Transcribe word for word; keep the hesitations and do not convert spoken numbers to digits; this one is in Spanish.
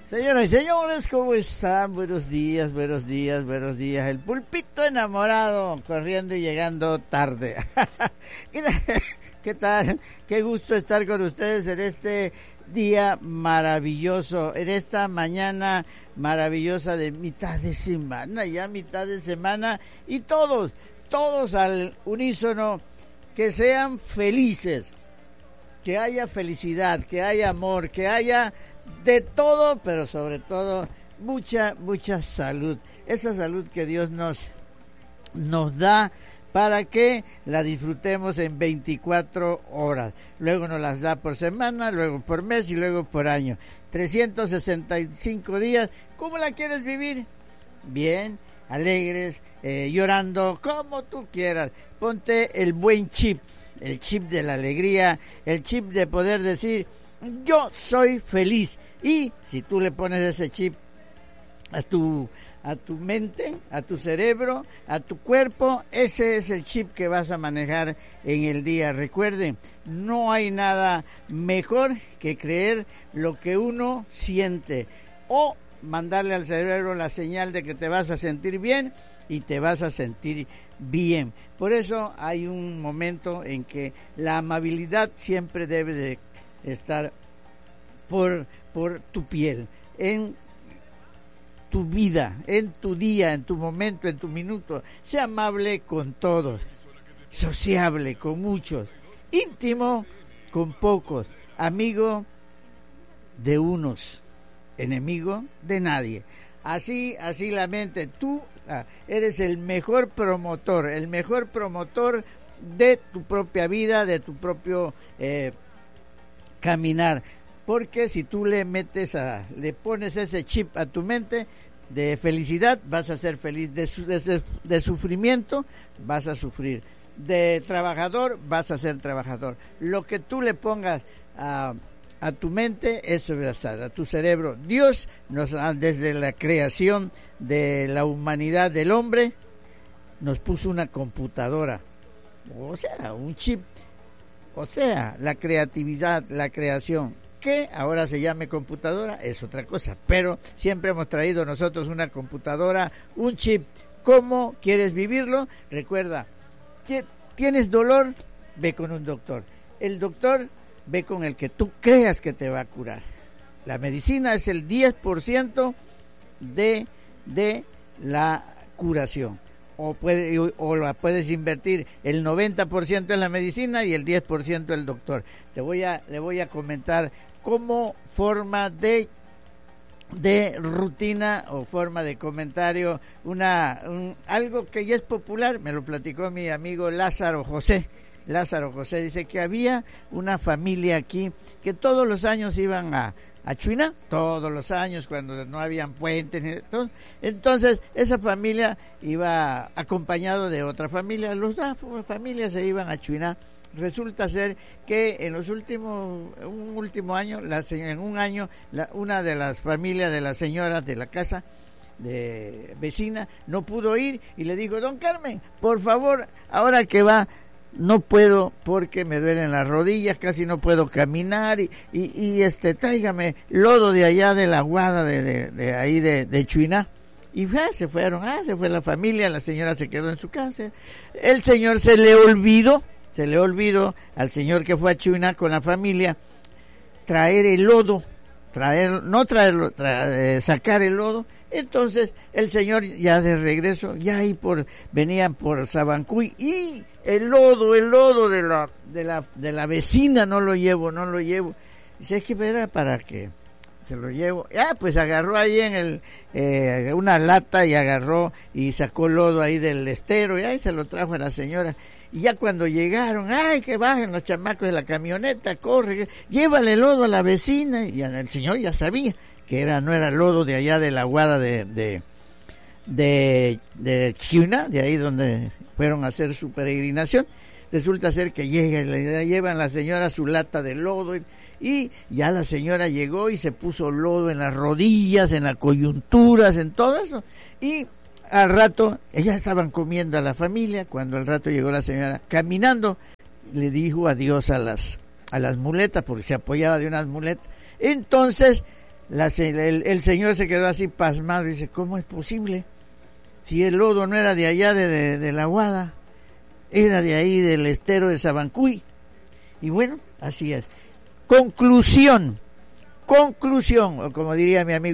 Señoras y señores, ¿cómo están? Buenos días, buenos días, buenos días. El pulpito enamorado, corriendo y llegando tarde. ¿Qué tal? Qué gusto estar con ustedes en este día maravilloso, en esta mañana maravillosa de mitad de semana, ya mitad de semana, y todos, todos al unísono, que sean felices, que haya felicidad, que haya amor, que haya de todo, pero sobre todo mucha, mucha salud. Esa salud que Dios nos, nos da para que la disfrutemos en veinticuatro horas. Luego nos las da por semana, luego por mes y luego por año. trescientos sesenta y cinco días. ¿Cómo la quieres vivir? Bien, alegres, eh, llorando, como tú quieras. Ponte el buen chip, el chip de la alegría, el chip de poder decir: yo soy feliz. Y si tú le pones ese chip a tu a tu mente, a tu cerebro, a tu cuerpo, ese es el chip que vas a manejar en el día. Recuerden, no hay nada mejor que creer lo que uno siente o mandarle al cerebro la señal de que te vas a sentir bien y te vas a sentir bien. Por eso hay un momento en que la amabilidad siempre debe de estar por, por tu piel, en tu vida, en tu día, en tu momento, en tu minuto. Sea amable con todos, sociable con muchos, íntimo con pocos, amigo de unos, enemigo de nadie. Así, así la mente. Tú ah, eres el mejor promotor, el mejor promotor de tu propia vida, de tu propio eh, caminar. Porque si tú le metes a, le pones ese chip a tu mente de felicidad, vas a ser feliz. De, su, de, de sufrimiento, vas a sufrir. De trabajador, vas a ser trabajador. Lo que tú le pongas a, a tu mente, eso va a ser, a tu cerebro. Dios nos, desde la creación de la humanidad, del hombre, nos puso una computadora. O sea, un chip. O sea, la creatividad, la creación. Que ahora se llame computadora es otra cosa, pero siempre hemos traído nosotros una computadora, un chip. ¿Cómo quieres vivirlo? Recuerda, que tienes dolor, ve con un doctor. El doctor, ve con el que tú creas que te va a curar. La medicina es el diez por ciento de, de la curación. O, puede, o, o la puedes invertir el noventa por ciento en la medicina y el diez por ciento el doctor. Te voy a, le voy a comentar como forma de de rutina o forma de comentario una un, algo que ya es popular. Me lo platicó mi amigo Lázaro José. Lázaro José dice que había una familia aquí que todos los años iban a a Chuina, todos los años cuando no habían puentes. Entonces, entonces esa familia iba acompañado de otra familia. Los dos familias se iban a Chuina. Resulta ser que en los últimos, un último año, la, en un año, la, una de las familias de las señoras de la casa de vecina no pudo ir y le dijo: don Carmen, por favor, ahora que va, no puedo porque me duelen las rodillas, casi no puedo caminar y, y, y este, tráigame lodo de allá de la Guada de, de, de ahí de, de Chuiná. Y ah, se fueron, ah, se fue la familia, la señora se quedó en su casa. El señor se le olvidó, se le olvidó al señor que fue a Chuiná con la familia traer el lodo, traer, no traerlo, traer, eh, sacar el lodo. Entonces el señor ya de regreso, ya ahí por, venían por Sabancuy y el lodo, el lodo de la, de la, de la vecina no lo llevo, no lo llevo. Dice, es que era para que se lo llevo. Ah, pues agarró ahí en el, eh, una lata y agarró y sacó lodo ahí del estero y ahí se lo trajo a la señora. Y ya cuando llegaron, ay, que bajen los chamacos de la camioneta, corre, llévale lodo a la vecina. Y el señor ya sabía que era no era lodo de allá de la Guada de de de, de Chuiná, de ahí donde fueron a hacer su peregrinación. Resulta ser que llega, le llevan la señora su lata de lodo y, y ya la señora llegó y se puso lodo en las rodillas, en las coyunturas, en todo eso. Y al rato, ellas estaban comiendo a la familia, cuando al rato llegó la señora caminando, le dijo adiós a las a las muletas, porque se apoyaba de unas muletas. Entonces La, el, el señor se quedó así pasmado y dice, ¿cómo es posible? Si el lodo no era de allá de, de, de la Guada, era de ahí del estero de Sabancuy. Y bueno, así es. Conclusión, conclusión, o como diría mi amigo